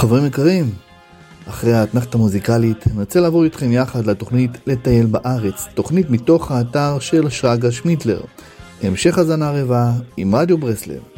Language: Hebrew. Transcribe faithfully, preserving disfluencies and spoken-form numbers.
חברים יקרים, אחרי האתנחתא המוזיקלית נרצה לעבור איתכם יחד לתוכנית לטייל בארץ, תוכנית מתוך האתר של שרגא שמיטלר. המשך הזנה רבה עם רדיו ברסלב.